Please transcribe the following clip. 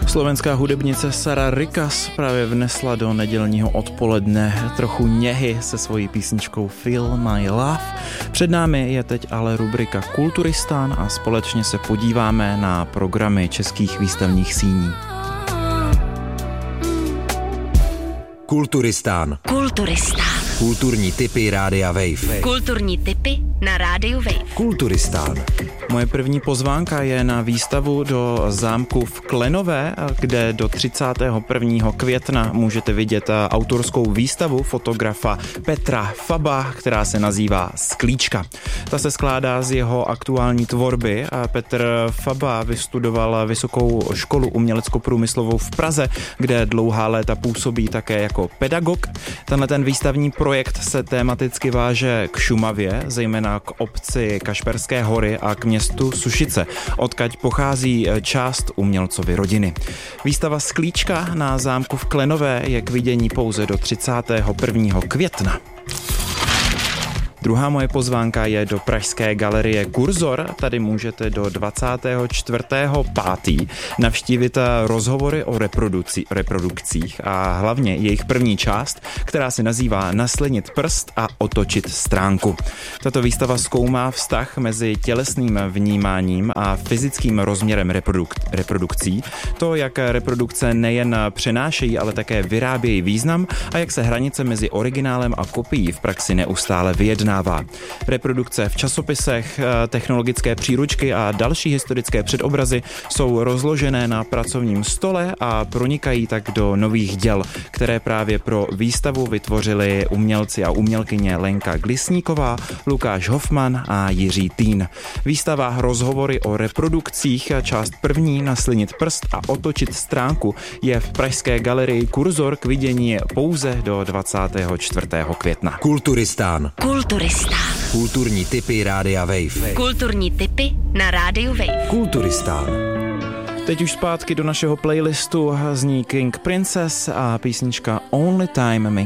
Slovenská hudebnice Sara Rikas právě vnesla do nedělního odpoledne trochu něhy se svojí písničkou Feel My Love. Před námi je teď ale rubrika Kulturistán a společně se podíváme na programy českých výstavních síní. Kulturistán. Kulturní tipy Rádia Wave. Kulturní tipy na Rádiu Wave. Kulturistán. Moje první pozvánka je na výstavu do zámku v Klenové, kde do 31. května můžete vidět autorskou výstavu fotografa Petra Faba, která se nazývá Sklíčka. Ta se skládá z jeho aktuální tvorby. Petr Faba vystudoval Vysokou školu umělecko-průmyslovou v Praze, kde dlouhá léta působí také jako pedagog. Tenhle ten výstavní projekt se tematicky váže k Šumavě, zejména k obci Kašperské hory a k městu Sušice, odkud pochází část umělcovy rodiny. Výstava Sklíčka na zámku v Klenové je k vidění pouze do 31. května. Druhá moje pozvánka je do pražské galerie Kurzor. Tady můžete do 24.5. navštívit rozhovory o reprodukcích a hlavně jejich první část, která se nazývá Naslinit prst a otočit stránku. Tato výstava zkoumá vztah mezi tělesným vnímáním a fyzickým rozměrem reprodukcí, to, jak reprodukce nejen přenášejí, ale také vyrábějí význam a jak se hranice mezi originálem a kopií v praxi neustále vyjedná. Reprodukce v časopisech, technologické příručky a další historické předobrazy jsou rozložené na pracovním stole a pronikají tak do nových děl, které právě pro výstavu vytvořili umělci a umělkyně Lenka Glisníková, Lukáš Hofman a Jiří Týn. Výstava Rozhovory o reprodukcích, část první Naslinit prst a otočit stránku je v pražské galerii Kurzor k vidění pouze do 24. května. Kulturistán. Kulturní tipy Rádia Wave. Kulturní tipy na Rádiu Wave. Kulturistán. Teď už zpátky do našeho playlistu zní King Princess a písnička Only Time